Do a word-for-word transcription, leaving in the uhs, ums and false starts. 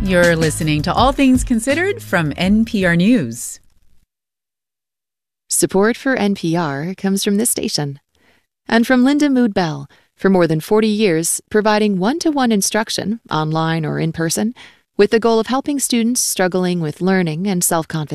You're listening to All Things Considered from N P R News. Support for N P R comes from this station and from Linda Mood Bell, for more than forty years, providing one-to-one instruction, online or in person, with the goal of helping students struggling with learning and self-confidence.